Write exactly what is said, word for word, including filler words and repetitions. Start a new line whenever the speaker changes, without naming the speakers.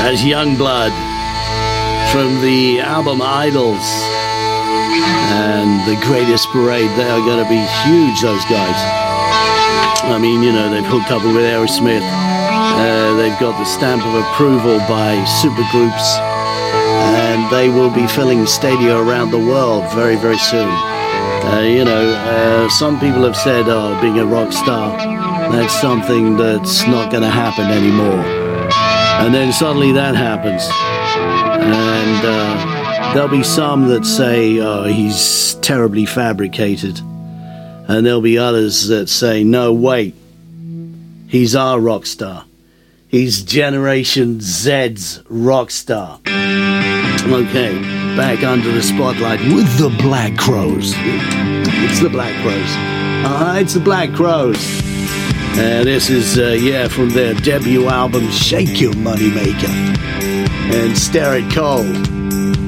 as Youngblood from the album Idols and The Greatest Parade. They are going to be huge, those guys. I mean, you know, they've hooked up with Aerosmith. Uh, they've got the stamp of approval by supergroups, and they will be filling stadia around the world very, very soon. Uh, you know, uh, some people have said, oh, being a rock star, that's something that's not going to happen anymore. And then suddenly that happens. And uh, there'll be some that say, oh, he's terribly fabricated. And there'll be others that say, no, wait, he's our rock star. He's Generation Z's rock star. Okay, back under the spotlight with the Black Crowes. It's the Black Crowes. Uh-huh, it's the Black Crowes. And this is, uh, yeah, from their debut album, Shake Your Moneymaker. And Stare It Cold.